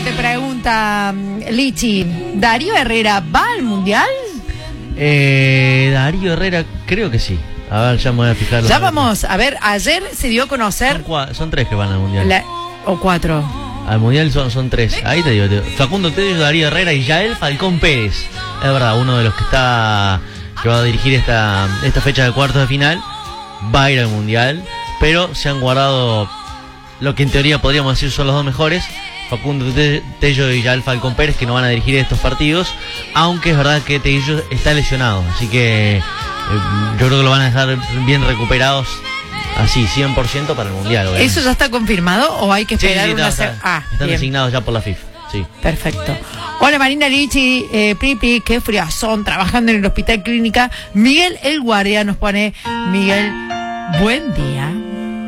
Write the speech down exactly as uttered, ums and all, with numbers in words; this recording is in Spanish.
te pregunta Lichi, ¿Darío Herrera va al Mundial? Eh, Darío Herrera, creo que sí. A ver, ya me voy a fijar. Ya vamos, a ver, ayer se dio a conocer... Son, cua- son tres que van al Mundial. La, o cuatro. Al Mundial son, son tres. Ahí te digo, te digo. Facundo Tello, Darío Herrera y Yael Falcón Pérez. Es verdad, uno de los que está que va a dirigir esta, esta fecha de cuartos de final va a ir al Mundial, pero se han guardado lo que en teoría podríamos decir son los dos mejores, Facundo Tello y Yael Falcón Pérez, que no van a dirigir estos partidos, aunque es verdad que Tello está lesionado, así que eh, yo creo que lo van a dejar bien recuperados, así, cien por ciento para el Mundial. Obviamente. ¿Eso ya está confirmado o hay que esperar sí, sí, una... está, Se... está, ah, están bien. designados ya por la FIFA, sí. Perfecto. Hola Marina Lichi, eh, Pripi, qué friazón, trabajando en el Hospital Clínica. Miguel El Guardia nos pone, Miguel, buen día.